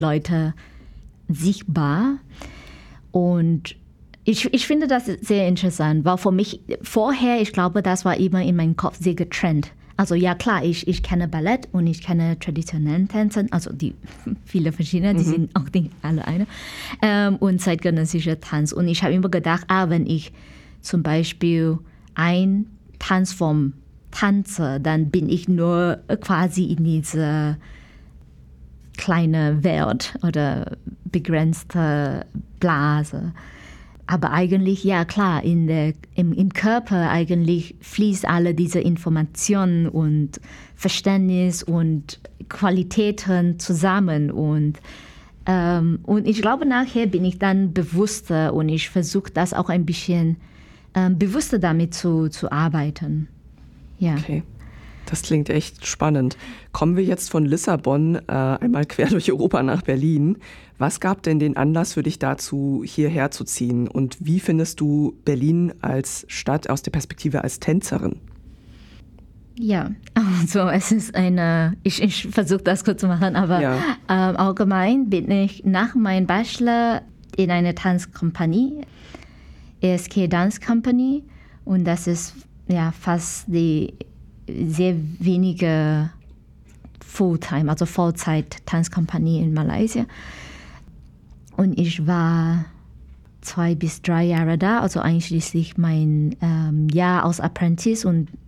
Leute sichtbar. Und ich finde das sehr interessant, weil für mich vorher, ich glaube, das war immer in meinem Kopf sehr getrennt. Also ja klar, ich kenne Ballett und ich kenne traditionellen Tänze, also die viele verschiedene, die sind auch nicht alle eine, und zeitgenössischer Tanz. Und ich habe immer gedacht, wenn ich zum Beispiel ein Tanzform tanze, dann bin ich nur quasi in dieser kleine Welt oder begrenzte Blase. Aber eigentlich, ja klar, im Körper eigentlich fließt alle diese Informationen und Verständnis und Qualitäten zusammen. Und ich glaube, nachher bin ich dann bewusster und ich versuche das auch ein bisschen bewusster damit zu arbeiten. Ja. Okay. Das klingt echt spannend. Kommen wir jetzt von Lissabon einmal quer durch Europa nach Berlin. Was gab denn den Anlass für dich dazu, hierher zu ziehen? Und wie findest du Berlin als Stadt aus der Perspektive als Tänzerin? Ja, also es ist ich versuche das kurz zu machen, aber allgemein bin ich nach meinem Bachelor in eine Tanzkompanie, ESK Dance Company, und das ist ja fast die sehr wenige Fulltime, also Vollzeit-Tanzkompanie in Malaysia. Und ich war 2 bis 3 Jahre da, also einschließlich mein Jahr als Apprentice.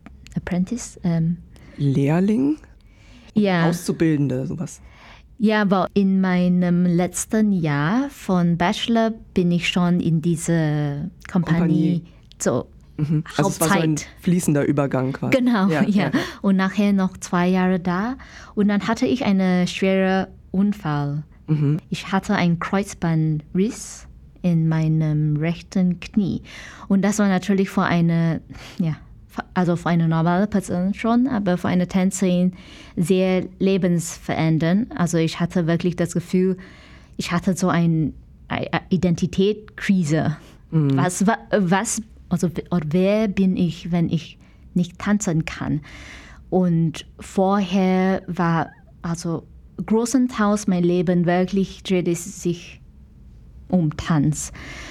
Lehrling? Ja. Auszubildende, sowas. Ja, aber in meinem letzten Jahr von Bachelor bin ich schon in diese Kompanie. So. Also es war so ein fließender Übergang quasi. Genau, ja. Und nachher noch 2 Jahre da. Und dann hatte ich einen schweren Unfall. Ich hatte einen Kreuzbandriss in meinem rechten Knie. Und das war natürlich für eine normale Person schon, aber für eine Tänzerin sehr lebensverändernd. Also ich hatte wirklich das Gefühl, ich hatte so eine Identitätskrise. Wer bin ich, wenn ich nicht tanzen kann? Und vorher war großenteils mein Leben wirklich drehte sich um Tanz.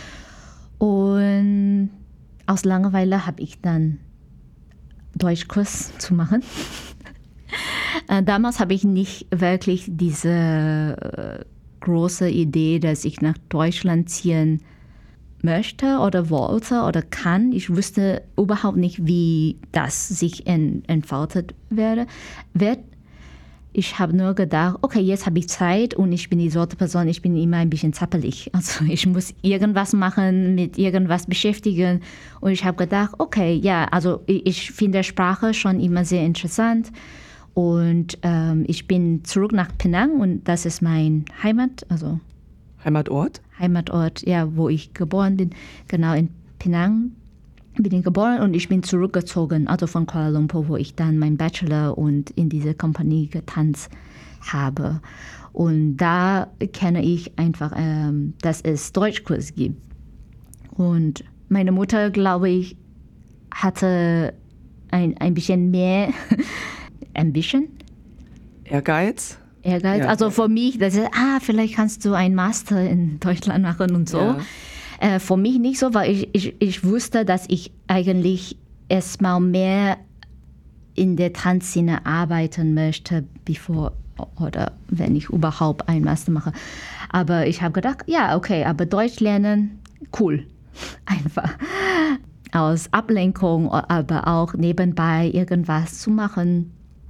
Und aus Langeweile habe ich dann Deutschkurs zu machen. Damals habe ich nicht wirklich diese große Idee, dass ich nach Deutschland ziehen möchte oder wollte oder kann. Ich wusste überhaupt nicht, wie das sich entfaltet wird. Ich habe nur gedacht, okay, jetzt habe ich Zeit und ich bin die Sorte Person, ich bin immer ein bisschen zappelig. Also ich muss irgendwas machen, mit irgendwas beschäftigen. Und ich habe gedacht, okay, ja, also ich finde Sprache schon immer sehr interessant. Und ich bin zurück nach Penang und das ist mein Heimatort, ja, wo ich geboren bin. Genau, in Penang bin ich geboren und ich bin zurückgezogen, also von Kuala Lumpur, wo ich dann meinen Bachelor und in dieser Kompanie getanzt habe. Und da kenne ich einfach, dass es Deutschkurs gibt. Und meine Mutter, glaube ich, hatte ein bisschen mehr Ambition. Ehrgeiz. Ja. Also für mich, das ist, vielleicht kannst du einen Master in Deutschland machen und so. Ja. Für mich nicht so, weil ich wusste, dass ich eigentlich erstmal mehr in der Tanzszene arbeiten möchte, wenn ich überhaupt einen Master mache. Aber ich habe gedacht, ja, okay, aber Deutsch lernen, cool. Einfach. Aus Ablenkung, aber auch nebenbei irgendwas zu machen.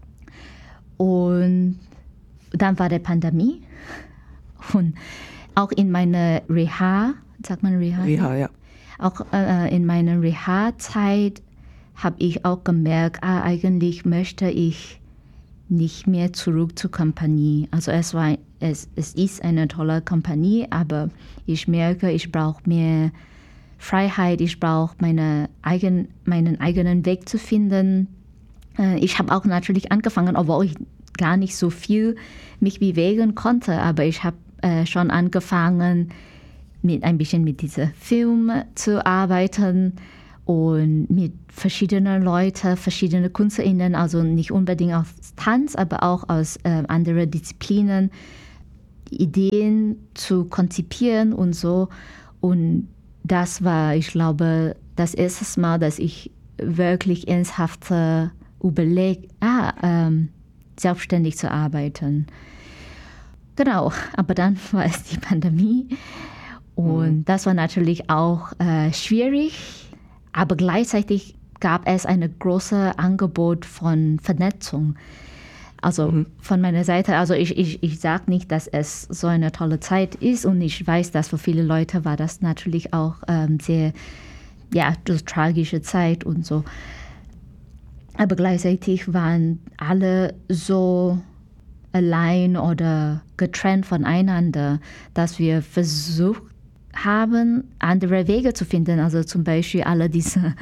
Und dann war die Pandemie. Und auch in meiner Reha, sagt man Reha? Reha, ja. Auch in meiner Reha-Zeit habe ich auch gemerkt, eigentlich möchte ich nicht mehr zurück zur Kompanie. Also es ist eine tolle Kompanie, aber ich merke, ich brauche mehr Freiheit, ich brauche meinen eigenen Weg zu finden. Ich habe auch natürlich angefangen, obwohl ich gar nicht so viel mich bewegen konnte, aber ich habe schon angefangen, ein bisschen mit diesem Film zu arbeiten und mit verschiedenen Leuten, verschiedene KünstlerInnen, also nicht unbedingt aus Tanz, aber auch aus anderen Disziplinen. Ideen zu konzipieren und so. Und das war, ich glaube, das erste Mal, dass ich wirklich ernsthaft überlegt, selbstständig zu arbeiten. Genau, aber dann war es die Pandemie und das war natürlich auch schwierig, aber gleichzeitig gab es ein großes Angebot von Vernetzung. Also von meiner Seite, also ich sage nicht, dass es so eine tolle Zeit ist und ich weiß, dass für viele Leute war das natürlich auch sehr, tragische Zeit und so. Aber gleichzeitig waren alle so allein oder getrennt voneinander, dass wir versucht haben, andere Wege zu finden. Also zum Beispiel alle diese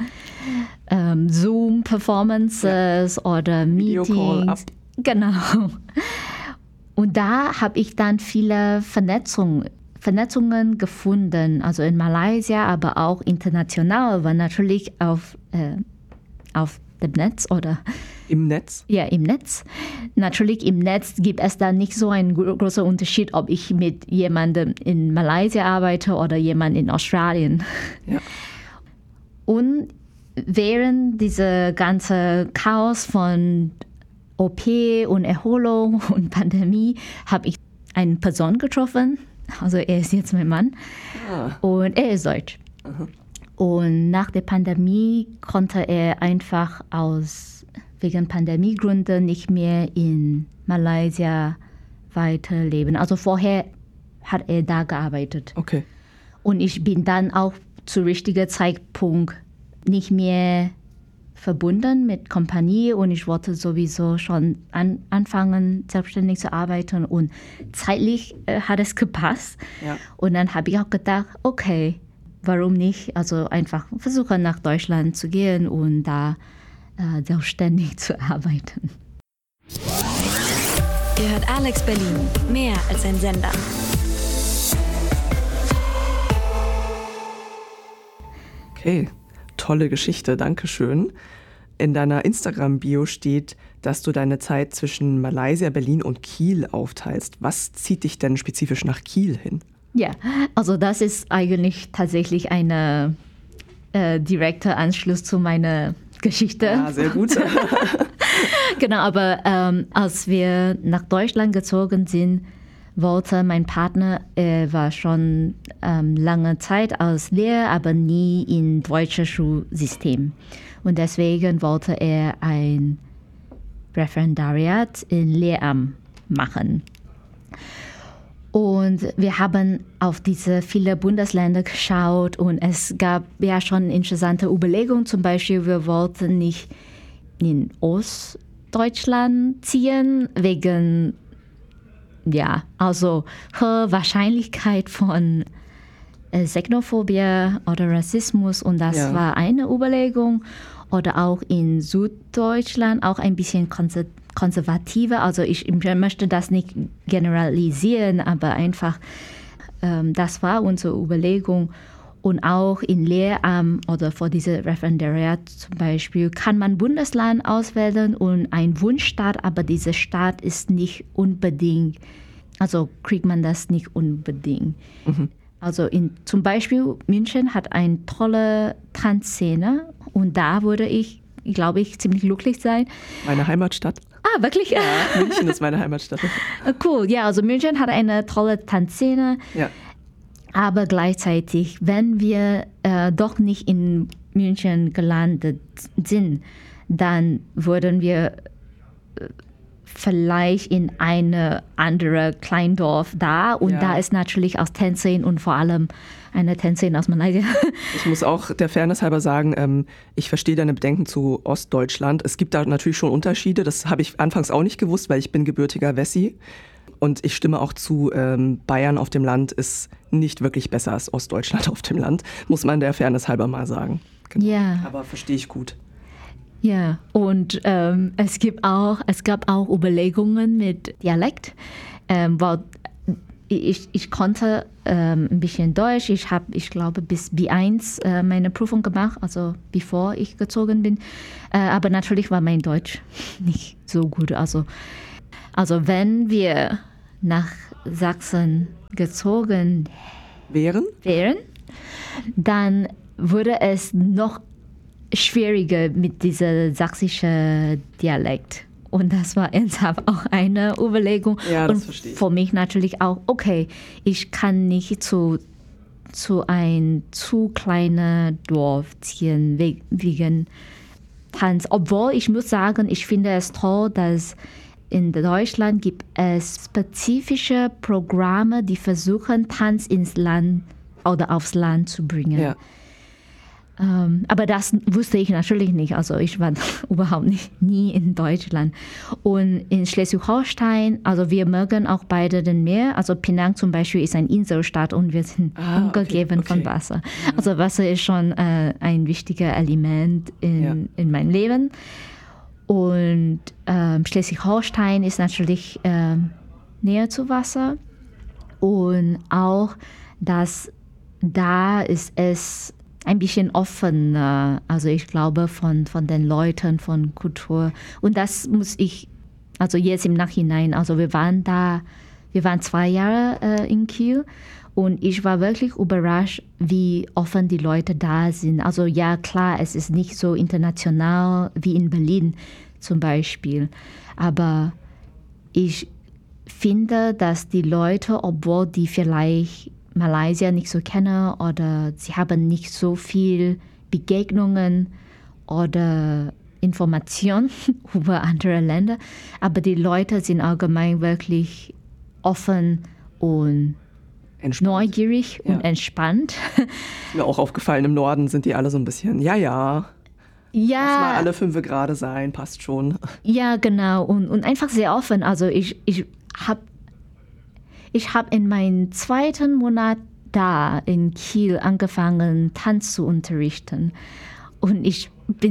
Zoom-Performances oder Meetings. Genau. Und da habe ich dann viele Vernetzungen gefunden, also in Malaysia, aber auch international, weil natürlich auf dem Netz oder im Netz? Ja, im Netz. Natürlich im Netz gibt es dann nicht so einen großen Unterschied, ob ich mit jemandem in Malaysia arbeite oder jemand in Australien. Ja. Und während dieser ganze Chaos von OP und Erholung und Pandemie habe ich eine Person getroffen. Also er ist jetzt mein Mann und er ist deutsch. Aha. Und nach der Pandemie konnte er einfach wegen Pandemiegründen nicht mehr in Malaysia weiterleben. Also vorher hat er da gearbeitet. Okay. Und ich bin dann auch zu richtigen Zeitpunkt nicht mehr verbunden mit Kompanie und ich wollte sowieso schon anfangen, selbstständig zu arbeiten und zeitlich hat es gepasst. Ja. Und dann habe ich auch gedacht, okay, warum nicht? Also einfach versuchen, nach Deutschland zu gehen und da selbstständig zu arbeiten. Ihr hört Alex Berlin, mehr als ein Sender. Okay, tolle Geschichte, danke schön. In deiner Instagram-Bio steht, dass du deine Zeit zwischen Malaysia, Berlin und Kiel aufteilst. Was zieht dich denn spezifisch nach Kiel hin? Ja, also das ist eigentlich tatsächlich ein direkter Anschluss zu meiner Geschichte. Ja, sehr gut. Genau, aber als wir nach Deutschland gezogen sind, wollte mein Partner, er war schon lange Zeit als Lehrer, aber nie im deutschen Schulsystem. Und deswegen wollte er ein Referendariat in Lehramt machen. Und wir haben auf diese viele Bundesländer geschaut und es gab ja schon interessante Überlegungen. Zum Beispiel, wir wollten nicht in Ostdeutschland ziehen, wegen, also hohe Wahrscheinlichkeit von Xenophobie oder Rassismus und das war eine Überlegung. Oder auch in Süddeutschland auch ein bisschen konservativer. Also ich möchte das nicht generalisieren, aber einfach, das war unsere Überlegung. Und auch in Lehramt oder vor diesem Referendariat zum Beispiel kann man Bundesland auswählen und ein Wunschstaat, aber dieser Staat ist nicht unbedingt, also kriegt man das nicht unbedingt. Mhm. Also zum Beispiel München hat eine tolle Tanzszene und da würde ich, glaube ich, ziemlich glücklich sein. Meine Heimatstadt. Ah, wirklich? Ja, München ist meine Heimatstadt. Cool, ja, also München hat eine tolle Tanzszene. Ja. Aber gleichzeitig, wenn wir doch nicht in München gelandet sind, dann würden wir vielleicht in eine andere Kleindorf da und da ist natürlich aus Tänzerin und vor allem eine Tänzerin aus Malaysia. Ich muss auch der Fairness halber sagen, ich verstehe deine Bedenken zu Ostdeutschland. Es gibt da natürlich schon Unterschiede, das habe ich anfangs auch nicht gewusst, weil ich bin gebürtiger Wessi und ich stimme auch zu, Bayern auf dem Land ist nicht wirklich besser als Ostdeutschland auf dem Land, muss man der Fairness halber mal sagen. Genau. Ja. Aber verstehe ich gut. Ja, und es gab auch Überlegungen mit Dialekt, weil ich konnte ein bisschen Deutsch. Ich habe, ich glaube, bis B1 meine Prüfung gemacht, also bevor ich gezogen bin. Aber natürlich war mein Deutsch nicht so gut. Also wenn wir nach Sachsen gezogen wären, dann würde es noch schwieriger mit dieser sächsischen Dialekt. Und das war ernsthaft auch eine Überlegung. Ja, das und verstehe ich. Für mich natürlich auch, okay, ich kann nicht zu ein zu kleines Dorf ziehen wegen Tanz. Obwohl ich muss sagen, ich finde es toll, dass in Deutschland gibt es spezifische Programme, die versuchen, Tanz ins Land oder aufs Land zu bringen. Ja. Aber das wusste ich natürlich nicht. Also ich war überhaupt nie in Deutschland. Und in Schleswig-Holstein, also wir mögen auch beide den Meer. Also Penang zum Beispiel ist eine Inselstadt und wir sind umgeben von Wasser. Also Wasser ist schon ein wichtiges Element in meinem Leben. Und Schleswig-Holstein ist natürlich näher zu Wasser. Und auch, dass da ist es ein bisschen offener, also ich glaube von den Leuten, von Kultur. Und das muss ich, also jetzt im Nachhinein, also wir waren 2 Jahre in Kiel und ich war wirklich überrascht, wie offen die Leute da sind. Also ja, klar, es ist nicht so international wie in Berlin zum Beispiel, aber ich finde, dass die Leute, obwohl die vielleicht Malaysia nicht so kennen oder sie haben nicht so viel Begegnungen oder Informationen über andere Länder, aber die Leute sind allgemein wirklich offen und neugierig und entspannt. Mir auch aufgefallen, im Norden sind die alle so ein bisschen, ja. Lass mal alle 5 Grad sein, passt schon. Ja, genau. Und einfach sehr offen. Also ich habe in meinem 2. Monat da in Kiel angefangen, Tanz zu unterrichten. Und ich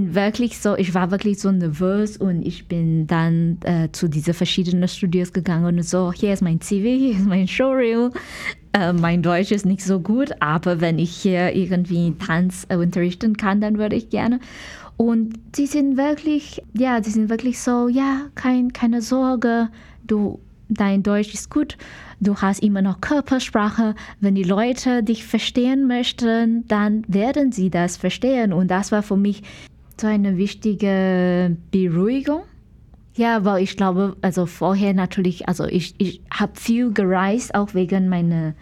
war wirklich so nervös und ich bin dann zu diesen verschiedenen Studios gegangen und so, hier ist mein CV, hier ist mein Showreel. Mein Deutsch ist nicht so gut, aber wenn ich hier irgendwie Tanz unterrichten kann, dann würde ich gerne. Und die sind wirklich so, ja, keine Sorge, dein Deutsch ist gut, du hast immer noch Körpersprache. Wenn die Leute dich verstehen möchten, dann werden sie das verstehen. Und das war für mich so eine wichtige Beruhigung. Ja, weil ich glaube, also vorher natürlich, also ich habe viel gereist, auch wegen meiner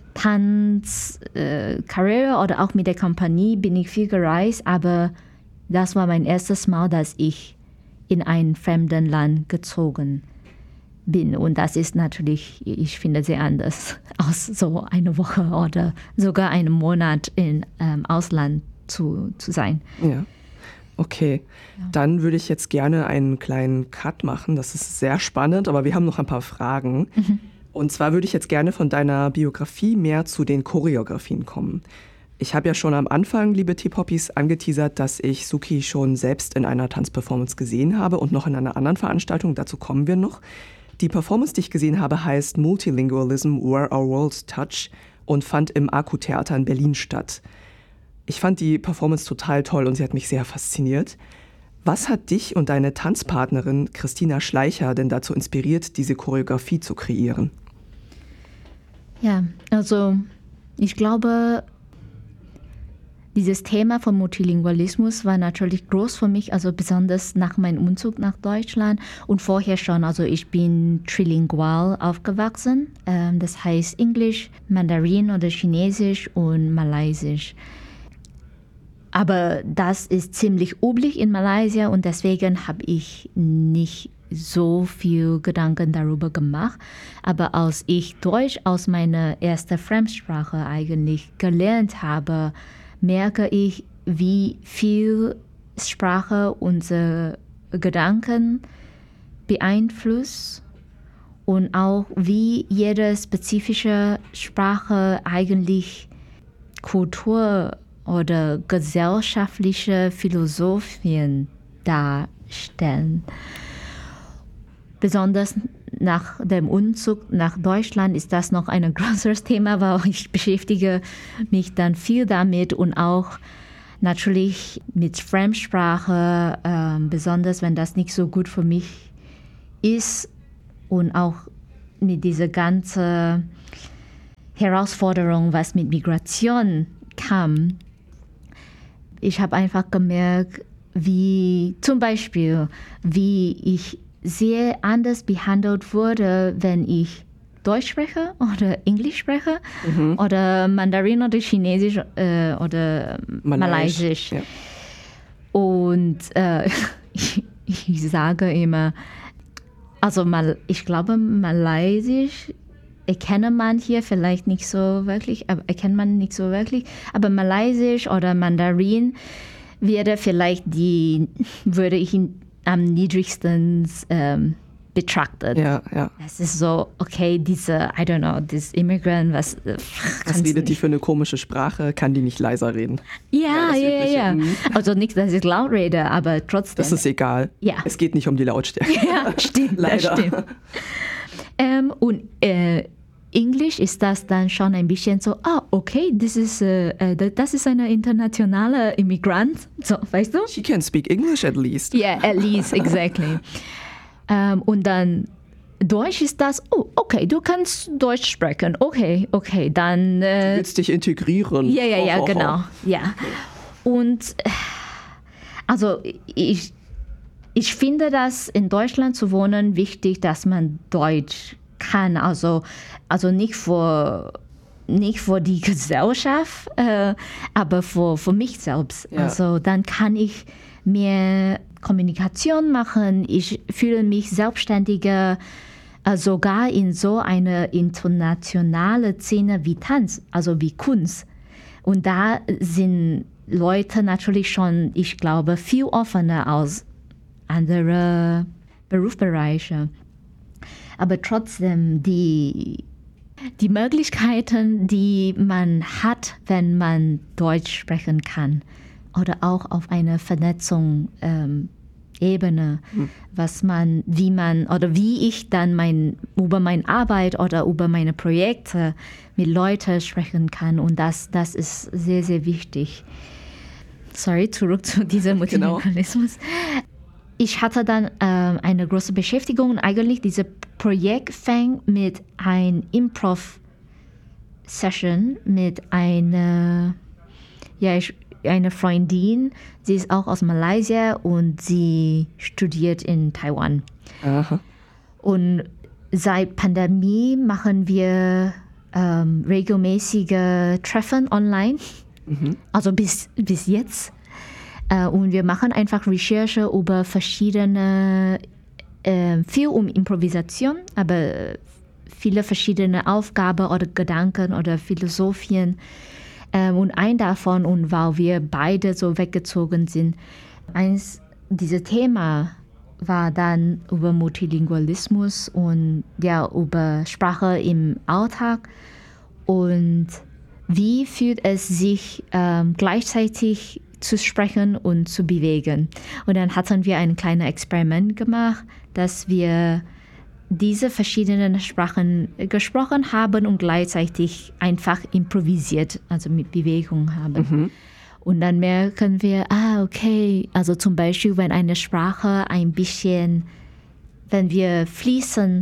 Tanzkarriere oder auch mit der Kompanie bin ich viel gereist, aber das war mein erstes Mal, dass ich in ein fremden Land gezogen bin. Und das ist natürlich, ich finde, sehr anders als so eine Woche oder sogar einen Monat im Ausland zu sein. Ja. Okay, Dann würde ich jetzt gerne einen kleinen Cut machen. Das ist sehr spannend, aber wir haben noch ein paar Fragen. Und zwar würde ich jetzt gerne von deiner Biografie mehr zu den Choreografien kommen. Ich habe ja schon am Anfang, liebe T-Poppies, angeteasert, dass ich Suki schon selbst in einer Tanzperformance gesehen habe und noch in einer anderen Veranstaltung. Dazu kommen wir noch. Die Performance, die ich gesehen habe, heißt Multilingualism, Where Our Worlds Touch und fand im Akku-Theater in Berlin statt. Ich fand die Performance total toll und sie hat mich sehr fasziniert. Was hat dich und deine Tanzpartnerin Christina Schleicher denn dazu inspiriert, diese Choreografie zu kreieren? Ja, also ich glaube, dieses Thema von Multilingualismus war natürlich groß für mich, also besonders nach meinem Umzug nach Deutschland und vorher schon. Also ich bin trilingual aufgewachsen, das heißt Englisch, Mandarin oder Chinesisch und Malaysisch. Aber das ist ziemlich üblich in Malaysia und deswegen habe ich nicht so viel Gedanken darüber gemacht. Aber als ich Deutsch aus meiner ersten Fremdsprache eigentlich gelernt habe, merke ich, wie viel Sprache unsere Gedanken beeinflusst und auch wie jede spezifische Sprache eigentlich Kultur oder gesellschaftliche Philosophien darstellen. Besonders nach dem Umzug nach Deutschland ist das noch ein größeres Thema, weil ich beschäftige mich dann viel damit und auch natürlich mit Fremdsprache, besonders wenn das nicht so gut für mich ist und auch mit dieser ganzen Herausforderung, was mit Migration kam, ich habe einfach gemerkt, wie zum Beispiel, wie ich sehr anders behandelt wurde, wenn ich Deutsch spreche oder Englisch spreche oder Mandarin oder Chinesisch oder Malaysisch. Ja. Und ich sage immer, also ich glaube, Malaysisch erkennt man hier vielleicht nicht so wirklich, aber Malaysisch oder Mandarin würde ich am niedrigsten betrachtet. Ja. Es ist so, okay, this Immigrant, was redet die für eine komische Sprache? Kann die nicht leiser reden? Ja. Also nicht, dass ich laut rede, aber trotzdem. Das ist egal. Ja. Es geht nicht um die Lautstärke. Ja, stimmt. Leider. Das stimmt. Und Englisch ist das dann schon ein bisschen so, okay, das ist eine internationale Immigrant, so, weißt du? She can speak English at least. Yeah, at least, exactly. Und dann Deutsch ist das, okay, du kannst Deutsch sprechen, okay, dann... Du willst dich integrieren. Ja, genau, ja. Und also ich finde das in Deutschland zu wohnen wichtig, dass man Deutsch kann, also nicht für die Gesellschaft, aber für mich selbst. Ja. Also dann kann ich mehr Kommunikation machen, ich fühle mich selbstständiger, sogar in so einer internationalen Szene wie Tanz, also wie Kunst. Und da sind Leute natürlich schon, ich glaube, viel offener als andere Berufsbereiche. Aber trotzdem, die Möglichkeiten, die man hat, wenn man Deutsch sprechen kann, oder auch auf einer Vernetzung Ebene, wie ich dann über meine Arbeit oder über meine Projekte mit Leuten sprechen kann. Und das ist sehr, sehr wichtig. Sorry, zurück zu diesem Multilingualismus. Genau. Ich hatte dann eine große Beschäftigung und eigentlich dieses Projekt fängt mit einer Improv-Session mit einer Freundin. Sie ist auch aus Malaysia und sie studiert in Taiwan. Aha. Und seit Pandemie machen wir regelmäßige Treffen online, also bis jetzt. Und wir machen einfach Recherche über verschiedene, viel um Improvisation, aber viele verschiedene Aufgaben oder Gedanken oder Philosophien. Und ein davon, und weil wir beide so weggezogen sind, eins dieser Themen war dann über Multilingualismus und ja, über Sprache im Alltag und wie fühlt es sich gleichzeitig zu sprechen und zu bewegen. Und dann hatten wir ein kleines Experiment gemacht, dass wir diese verschiedenen Sprachen gesprochen haben und gleichzeitig einfach improvisiert, also mit Bewegung haben. Und dann merken wir, okay, also zum Beispiel, wenn eine Sprache ein bisschen, wenn wir fließend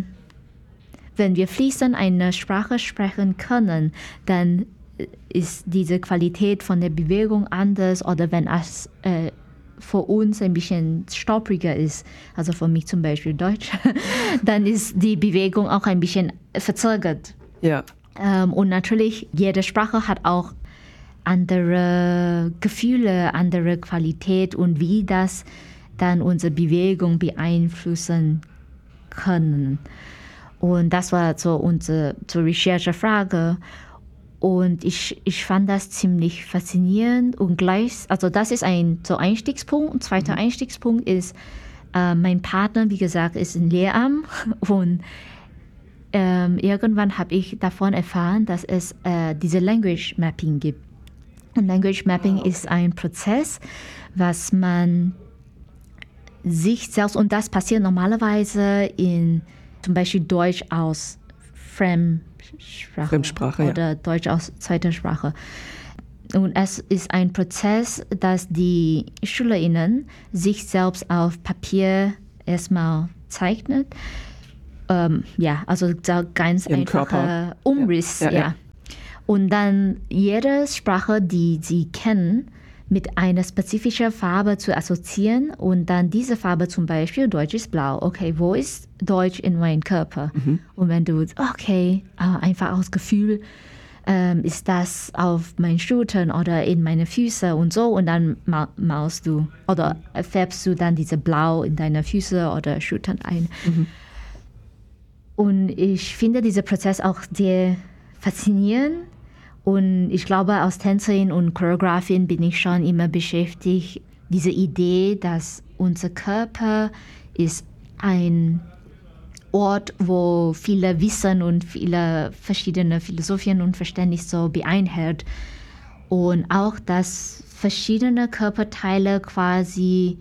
eine Sprache sprechen können, dann ist diese Qualität von der Bewegung anders, oder wenn es für uns ein bisschen stolpriger ist, also für mich zum Beispiel Deutsch, dann ist die Bewegung auch ein bisschen verzögert. Ja. Und natürlich, jede Sprache hat auch andere Gefühle, andere Qualität und wie das dann unsere Bewegung beeinflussen können. Und das war so unsere Recherchefrage. Und ich fand das ziemlich faszinierend und also das ist ein Einstiegspunkt. Ein zweiter Einstiegspunkt ist, mein Partner, wie gesagt, ist ein Lehramt und irgendwann habe ich davon erfahren, dass es diese Language Mapping gibt. Und Language Mapping ist ein Prozess, was man sich selbst, und das passiert normalerweise in zum Beispiel Deutsch aus Fremdsprache oder Deutsch als zweite Sprache. Und es ist ein Prozess, dass die SchülerInnen sich selbst auf Papier erstmal zeichnet also ganz Ihren einfacher Körper. Umriss. Ja. Und dann jede Sprache, die Sie kennen, mit einer spezifischen Farbe zu assoziieren und dann diese Farbe, zum Beispiel Deutsch ist blau. Okay, wo ist Deutsch in meinem Körper? Und wenn du, einfach aus Gefühl, ist das auf meinen Schultern oder in meine Füße und so, und dann malst du oder färbst du dann diese Blau in deine Füße oder Schultern ein. Und ich finde diesen Prozess auch sehr faszinierend. Und ich glaube, als Tänzerin und Choreografin bin ich schon immer beschäftigt, diese Idee, dass unser Körper ist ein Ort, wo viele Wissen und viele verschiedene Philosophien und Verständnis so beeinhält. Und auch, dass verschiedene Körperteile quasi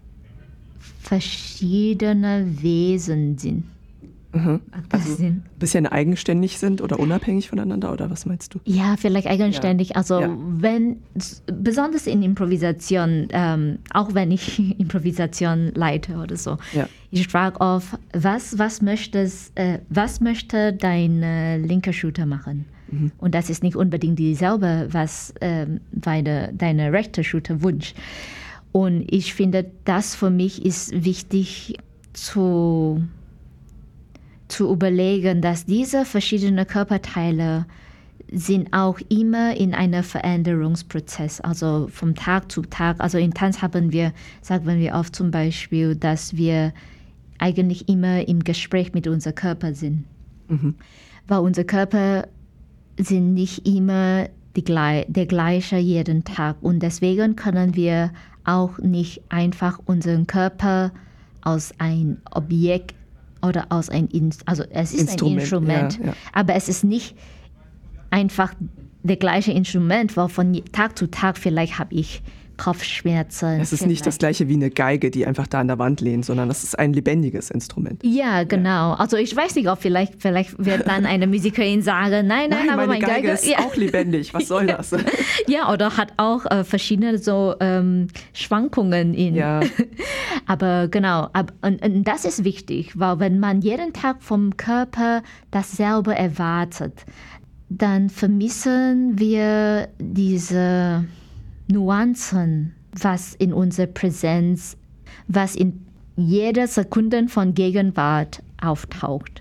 verschiedene Wesen sind. Also ein bisschen eigenständig sind oder unabhängig voneinander, oder was meinst du? Ja, vielleicht eigenständig. Ja. Also besonders in Improvisation, auch wenn ich Improvisation leite oder so, ich frage oft, was möchte dein linker Shooter machen? Und das ist nicht unbedingt dieselbe, was deine rechte Shooter wünscht. Und ich finde, das für mich ist wichtig zu überlegen, dass diese verschiedenen Körperteile sind auch immer in einem Veränderungsprozess, also vom Tag zu Tag. Also im Tanz sagen wir oft zum Beispiel, dass wir eigentlich immer im Gespräch mit unserem Körper sind. Weil unser Körper sind nicht immer der gleiche jeden Tag. Und deswegen können wir auch nicht einfach unseren Körper aus einem Objekt oder aus es ist ein Instrument, aber es ist nicht einfach das gleiche Instrument, weil von Tag zu Tag vielleicht habe ich Kopfschmerzen. Es ist nicht das gleiche wie eine Geige, die einfach da an der Wand lehnt, sondern das ist ein lebendiges Instrument. Ja, genau. Ja. Also ich weiß nicht, ob vielleicht wird dann eine Musikerin sagen, nein, aber meine Geige ist auch lebendig. Was soll das? Ja, oder hat auch verschiedene so Schwankungen in. Ja. Aber genau, und das ist wichtig, weil wenn man jeden Tag vom Körper dasselbe erwartet, dann vermissen wir diese Nuancen, was in unserer Präsenz, was in jeder Sekunde von Gegenwart auftaucht.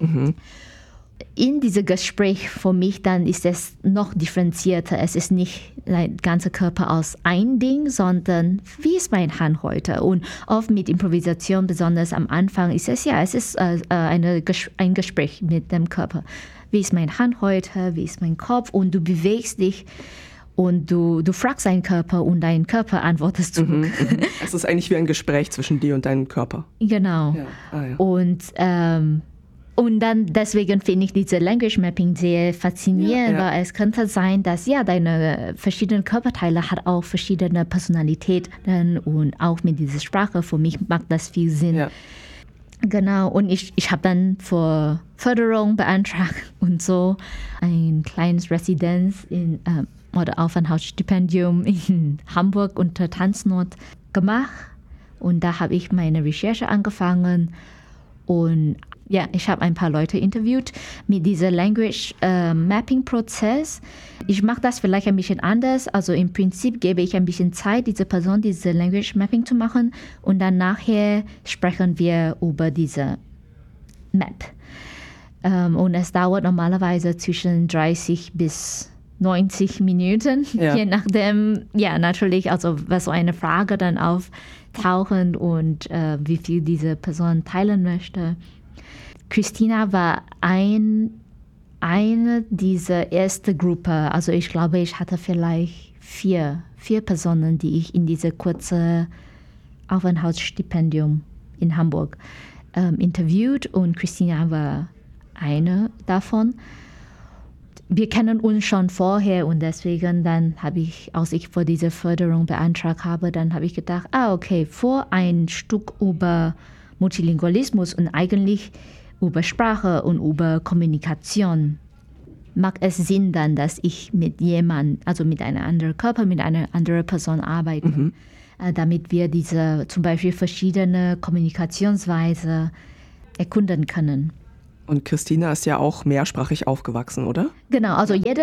In diesem Gespräch für mich dann ist es noch differenzierter. Es ist nicht der ganze Körper aus ein Ding, sondern wie ist meine Hand heute? Und oft mit Improvisation, besonders am Anfang, ist es ein Gespräch mit dem Körper. Wie ist meine Hand heute? Wie ist mein Kopf? Und du bewegst dich. Und du fragst deinen Körper und dein Körper antwortet zurück. Es ist eigentlich wie ein Gespräch zwischen dir und deinem Körper. Genau. Ja. Und dann deswegen finde ich diese Language Mapping sehr faszinierend, weil es könnte sein, dass deine verschiedenen Körperteile hat auch verschiedene Personalitäten und auch mit dieser Sprache, für mich macht das viel Sinn. Ja. Genau, und ich habe dann für Förderung beantragt und so ein kleines Residenz oder Aufenthaltsstipendium in Hamburg unter Tanznot gemacht. Und da habe ich meine Recherche angefangen. Und ich habe ein paar Leute interviewt mit diesem Language Mapping Prozess. Ich mache das vielleicht ein bisschen anders. Also im Prinzip gebe ich ein bisschen Zeit, diese Person diese Language Mapping zu machen. Und dann nachher sprechen wir über diese Map. Und es dauert normalerweise zwischen 30 bis 90 Minuten, je nachdem, natürlich, also was so eine Frage dann auftauchen und wie viel diese Person teilen möchte. Christina war eine dieser ersten Gruppe, also ich glaube, ich hatte vielleicht vier Personen, die ich in diese kurze Aufenthaltsstipendium in Hamburg interviewt, und Christina war eine davon. Wir kennen uns schon vorher, und deswegen dann als ich für diese Förderung beantragt habe, dann habe ich gedacht, okay, vor ein Stück über Multilingualismus und eigentlich über Sprache und über Kommunikation macht es Sinn dann, dass ich mit jemandem, also mit einem anderen Körper, mit einer anderen Person arbeite, damit wir diese zum Beispiel verschiedene Kommunikationsweise erkunden können. Und Christina ist ja auch mehrsprachig aufgewachsen, oder? Genau, also jede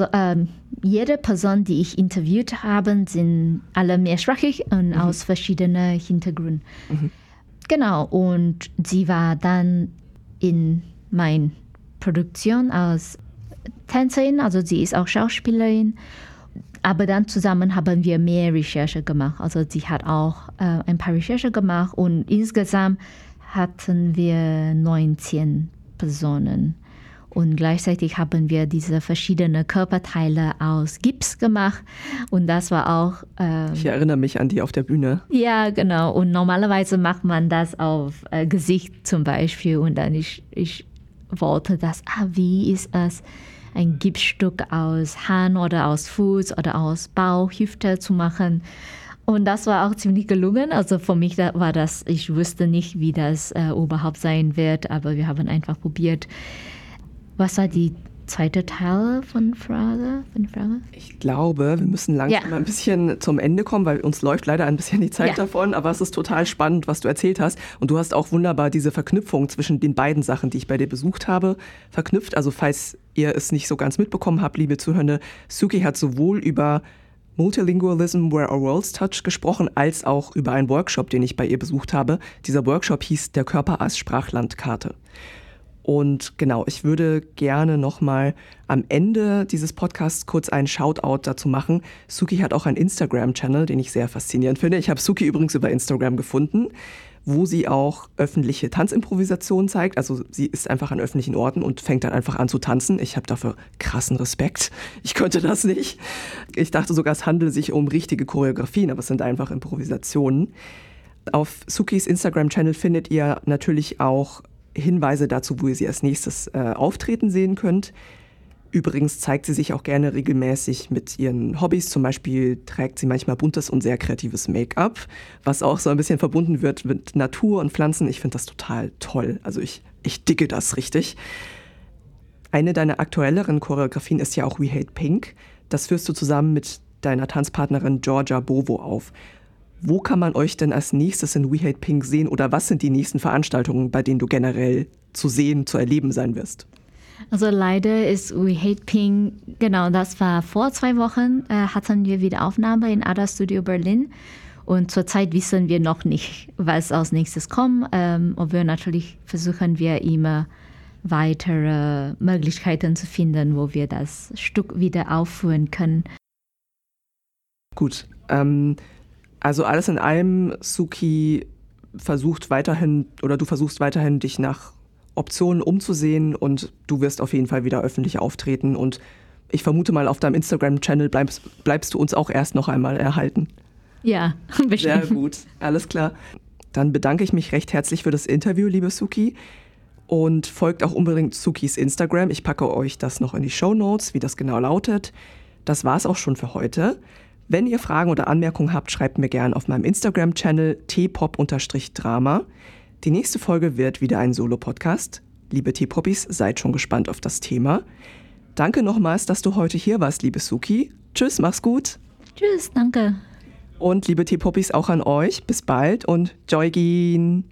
Person, die ich interviewt habe, sind alle mehrsprachig und aus verschiedenen Hintergründen. Genau, und sie war dann in meiner Produktion als Tänzerin, also sie ist auch Schauspielerin. Aber dann zusammen haben wir mehr Recherche gemacht. Also sie hat auch ein paar Recherche gemacht und insgesamt hatten wir 19 Personen. Und gleichzeitig haben wir diese verschiedenen Körperteile aus Gips gemacht. Und das war auch... ich erinnere mich an die auf der Bühne. Ja, genau. Und normalerweise macht man das auf Gesicht zum Beispiel. Und dann ich wollte das, wie ist es, ein Gipsstück aus Hand oder aus Fuß oder aus Bauch, Hüfte zu machen. Und das war auch ziemlich gelungen. Also für mich war das, ich wusste nicht, wie das überhaupt sein wird, aber wir haben einfach probiert. Was war die zweite Teil von Frage? Ich glaube, wir müssen langsam ein bisschen zum Ende kommen, weil uns läuft leider ein bisschen die Zeit davon. Aber es ist total spannend, was du erzählt hast. Und du hast auch wunderbar diese Verknüpfung zwischen den beiden Sachen, die ich bei dir besucht habe, verknüpft. Also falls ihr es nicht so ganz mitbekommen habt, liebe Zuhörende, Suki hat sowohl über Multilingualism Where Our Worlds Touch gesprochen, als auch über einen Workshop, den ich bei ihr besucht habe. Dieser Workshop hieß Der Körper als Sprachlandkarte. Und genau, ich würde gerne nochmal am Ende dieses Podcasts kurz einen Shoutout dazu machen. Suki hat auch einen Instagram-Channel, den ich sehr faszinierend finde. Ich habe Suki übrigens über Instagram gefunden, wo sie auch öffentliche Tanzimprovisationen zeigt. Also sie ist einfach an öffentlichen Orten und fängt dann einfach an zu tanzen. Ich habe dafür krassen Respekt. Ich könnte das nicht. Ich dachte sogar, es handele sich um richtige Choreografien, aber es sind einfach Improvisationen. Auf Sukis Instagram-Channel findet ihr natürlich auch Hinweise dazu, wo ihr sie als nächstes auftreten sehen könnt. Übrigens zeigt sie sich auch gerne regelmäßig mit ihren Hobbys. Zum Beispiel trägt sie manchmal buntes und sehr kreatives Make-up, was auch so ein bisschen verbunden wird mit Natur und Pflanzen. Ich finde das total toll. Also ich dicke das richtig. Eine deiner aktuelleren Choreografien ist ja auch We Hate Pink. Das führst du zusammen mit deiner Tanzpartnerin Georgia Bovo auf. Wo kann man euch denn als nächstes in We Hate Pink sehen oder was sind die nächsten Veranstaltungen, bei denen du generell zu sehen, zu erleben sein wirst? Also leider ist We Hate Pink, genau, das war vor 2 Wochen, hatten wir wieder Aufnahme in Ada Studio Berlin. Und zurzeit wissen wir noch nicht, was als nächstes kommt. Aber natürlich versuchen wir immer weitere Möglichkeiten zu finden, wo wir das Stück wieder aufführen können. Gut, also alles in allem, Suki du versuchst weiterhin, dich nach Optionen umzusehen und du wirst auf jeden Fall wieder öffentlich auftreten und ich vermute mal, auf deinem Instagram-Channel bleibst du uns auch erst noch einmal erhalten. Ja, bestimmt. Sehr gut, alles klar. Dann bedanke ich mich recht herzlich für das Interview, liebe Suki. Und folgt auch unbedingt Sukis Instagram. Ich packe euch das noch in die Shownotes, wie das genau lautet. Das war's auch schon für heute. Wenn ihr Fragen oder Anmerkungen habt, schreibt mir gerne auf meinem Instagram-Channel tpop_drama. Die nächste Folge wird wieder ein Solo-Podcast. Liebe T-Poppies, seid schon gespannt auf das Thema. Danke nochmals, dass du heute hier warst, liebe Suki. Tschüss, mach's gut. Tschüss, danke. Und liebe T-Poppies, auch an euch. Bis bald und Joygin.